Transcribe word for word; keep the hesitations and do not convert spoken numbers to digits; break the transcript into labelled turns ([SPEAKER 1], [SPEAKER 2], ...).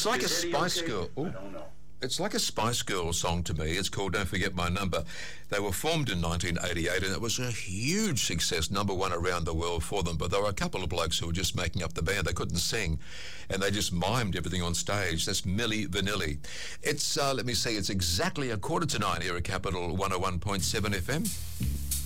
[SPEAKER 1] It's like
[SPEAKER 2] Is
[SPEAKER 1] a
[SPEAKER 2] Eddie
[SPEAKER 1] Spice
[SPEAKER 2] okay?
[SPEAKER 1] Girl.
[SPEAKER 2] I
[SPEAKER 1] Ooh.
[SPEAKER 2] don't know.
[SPEAKER 1] It's like a Spice Girl song to me. It's called Don't Forget My Number. They were formed in nineteen eighty-eight, and it was a huge success, number one around the world for them. But there were a couple of blokes who were just making up the band. They couldn't sing, and they just mimed everything on stage. That's Milli Vanilli. It's, uh, let me see, it's exactly a quarter to nine here at Capital one oh one point seven F M.